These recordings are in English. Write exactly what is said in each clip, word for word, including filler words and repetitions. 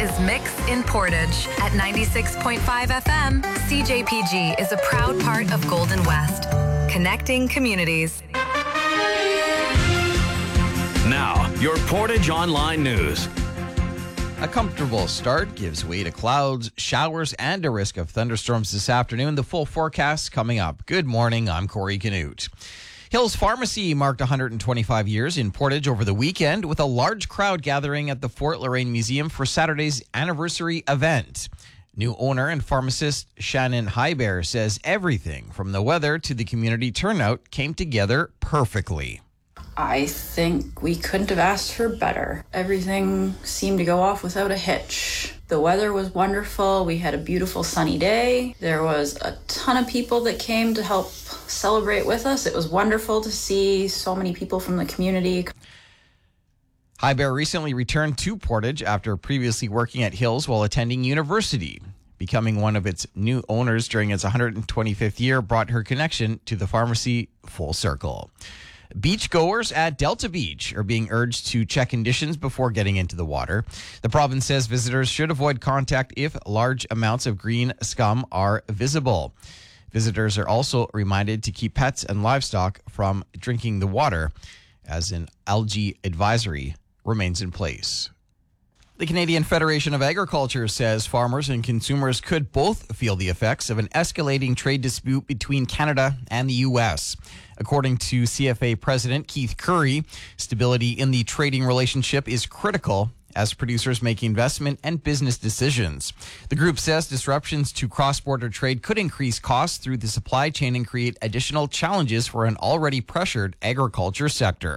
is Mix in Portage. At ninety-six point five F M, C J P G is a proud part of Golden West, connecting communities. Now, your Portage Online News. A comfortable start gives way to clouds, showers, and a risk of thunderstorms this afternoon. The full forecast coming up. Good morning, I'm Corey Canute. Hills Pharmacy marked one hundred twenty-five years in Portage over the weekend with a large crowd gathering at the Fort Loraine Museum for Saturday's anniversary event. New owner and pharmacist Shannon Highbear says everything from the weather to the community turnout came together perfectly. I think we couldn't have asked for better. Everything seemed to go off without a hitch. The weather was wonderful. We had a beautiful sunny day. There was a ton of people that came to help celebrate with us. It was wonderful to see so many people from the community. Highbear recently returned to Portage after previously working at Hills while attending university. Becoming one of its new owners during its one hundred twenty-fifth year brought her connection to the pharmacy full circle. Beachgoers at Delta Beach are being urged to check conditions before getting into the water. The province says visitors should avoid contact if large amounts of green scum are visible. Visitors are also reminded to keep pets and livestock from drinking the water, as an algae advisory remains in place. The Canadian Federation of Agriculture says farmers and consumers could both feel the effects of an escalating trade dispute between Canada and the U S. According to C F A President Keith Curry, stability in the trading relationship is critical as producers make investment and business decisions. The group says disruptions to cross-border trade could increase costs through the supply chain and create additional challenges for an already pressured agriculture sector.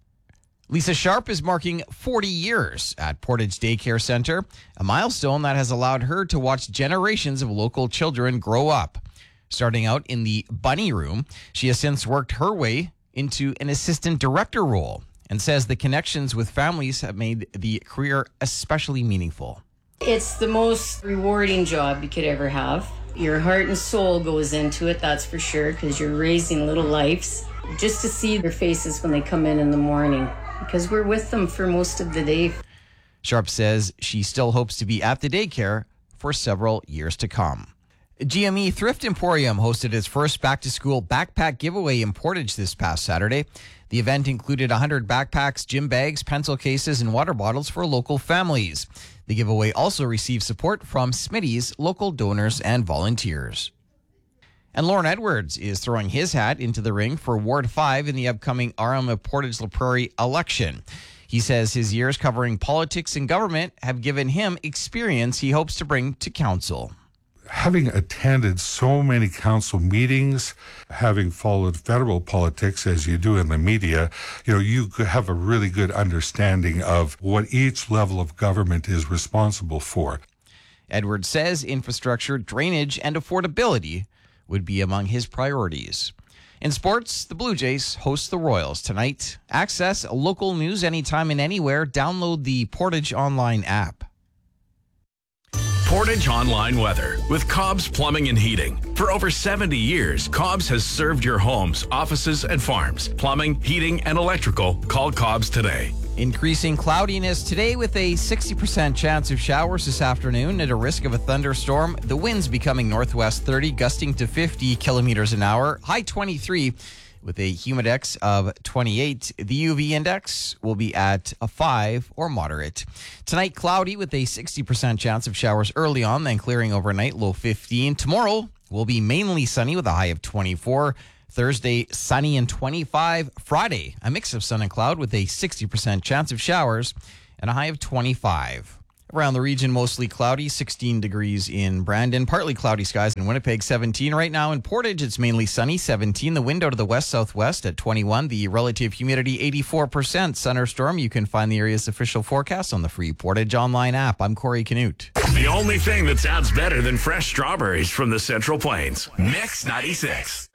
Lisa Sharp is marking forty years at Portage Daycare Centre, a milestone that has allowed her to watch generations of local children grow up. Starting out in the bunny room, she has since worked her way into an assistant director role and says the connections with families have made the career especially meaningful. It's the most rewarding job you could ever have. Your heart and soul goes into it, that's for sure, because you're raising little lives. Just to see their faces when they come in in the morning, because we're with them for most of the day. Sharp says she still hopes to be at the daycare for several years to come. G M E Thrift Emporium hosted its first back-to-school backpack giveaway in Portage this past Saturday. The event included one hundred backpacks, gym bags, pencil cases, and water bottles for local families. The giveaway also received support from Smitty's local donors and volunteers. And Lauren Edwards is throwing his hat into the ring for Ward five in the upcoming R M of Portage-La Prairie election. He says his years covering politics and government have given him experience he hopes to bring to council. Having attended so many council meetings, having followed federal politics as you do in the media, you know, you have a really good understanding of what each level of government is responsible for. Edwards says infrastructure, drainage, and affordability would be among his priorities. In sports, the Blue Jays host the Royals tonight. Access local news anytime and anywhere. Download the Portage Online app. Portage Online weather with Cobb's Plumbing and Heating. For over seventy years, Cobb's has served your homes, offices, and farms. Plumbing, heating, and electrical. Call Cobb's today. Increasing cloudiness today with a sixty percent chance of showers this afternoon and a risk of a thunderstorm. The winds becoming northwest thirty, gusting to fifty kilometers an hour. High twenty-three with a humidex of twenty-eight. The U V index will be at a five or moderate. Tonight, cloudy with a sixty percent chance of showers early on, then clearing overnight, low fifteen. Tomorrow will be mainly sunny with a high of twenty-four. Thursday, sunny and twenty-five. Friday, a mix of sun and cloud with a sixty percent chance of showers and a high of twenty-five. Around the region, mostly cloudy, sixteen degrees in Brandon. Partly cloudy skies in Winnipeg, seventeen. Right now in Portage, it's mainly sunny, seventeen. The wind out of the west-southwest at twenty-one. The relative humidity, eighty-four percent. Sun or storm, you can find the area's official forecast on the free Portage Online app. I'm Corey Canute. The only thing that sounds better than fresh strawberries from the Central Plains. Mix ninety-six.